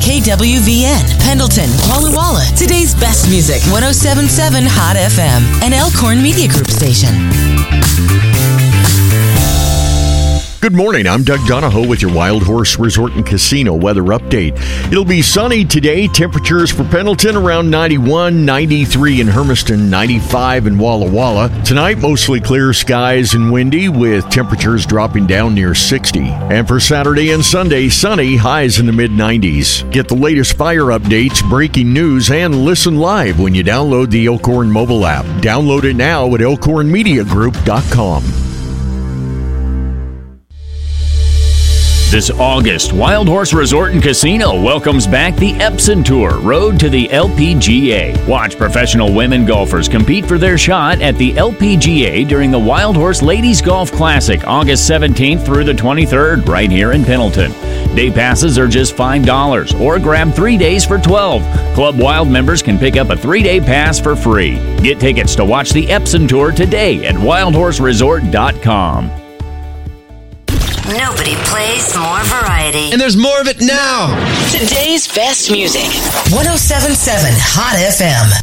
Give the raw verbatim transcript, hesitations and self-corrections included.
K W V N, Pendleton, Walla Walla. Today's best music, one oh seven point seven Hot F M, an Elkhorn Media Group station. Good morning. I'm Doug Donahoe with your Wild Horse Resort and Casino weather update. It'll be sunny today. Temperatures for Pendleton around ninety-one, ninety-three in Hermiston, ninety-five in Walla Walla. Tonight, mostly clear skies and windy with temperatures dropping down near sixty. And for Saturday and Sunday, sunny, highs in the mid nineties. Get the latest fire updates, breaking news, and listen live when you download the Elkhorn mobile app. Download it now at elkhorn media group dot com. This August, Wild Horse Resort and Casino welcomes back the Epson Tour, Road to the L P G A. Watch professional women golfers compete for their shot at the L P G A during the Wild Horse Ladies Golf Classic, August seventeenth through the twenty-third, right here in Pendleton. Day passes are just five dollars, or grab three days for twelve dollars. Club Wild members can pick up a three-day pass for free. Get tickets to watch the Epson Tour today at wild horse resort dot com. Nobody plays more variety. And there's more of it now. Today's best music, one oh seven point seven Hot F M.